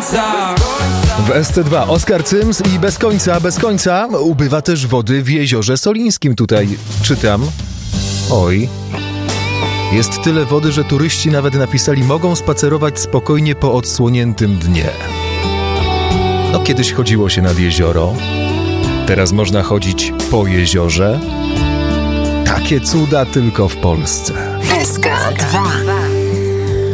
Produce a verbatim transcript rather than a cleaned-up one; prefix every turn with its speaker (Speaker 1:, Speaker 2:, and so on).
Speaker 1: końca.
Speaker 2: W S C dwa Oskar Cyms i bez końca, bez końca ubywa też wody w Jeziorze Solińskim. Tutaj czytam. Oj. Jest tyle wody, że turyści nawet napisali, mogą spacerować spokojnie po odsłoniętym dnie. No kiedyś chodziło się nad jezioro. Teraz można chodzić po jeziorze. Takie cuda tylko w Polsce.
Speaker 3: S K dwa.